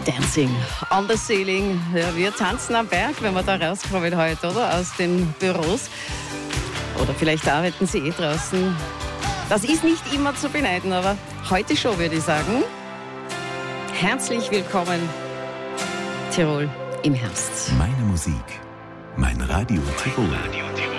Dancing on the Ceiling. Ja, wir tanzen am Berg, wenn wir da rauskommen heute, oder? Aus den Büros. Oder vielleicht arbeiten Sie draußen. Das ist nicht immer zu beneiden, aber heute schon, würde ich sagen. Herzlich willkommen, Tirol im Herbst. Meine Musik, mein Radio Tirol.